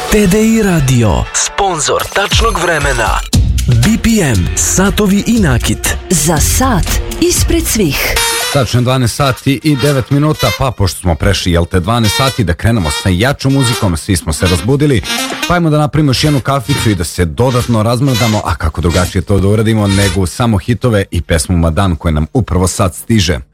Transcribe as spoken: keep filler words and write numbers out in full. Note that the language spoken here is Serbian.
T D I Radio, sponzor tačnog vremena. B P M, satovi i nakit. Za sat ispred svih. Tačno dvanaest sati i devet minuta, pa pošto smo prešli, jel te, dvanaest sati, da krenemo sa jačom muzikom, svi smo se razbudili, pa ajmo da napravimo još jednu kaficu i da se dodatno razmrdamo, a kako drugačije to da uradimo nego samo hitove i pesmu Madan koja nam upravo sad stiže.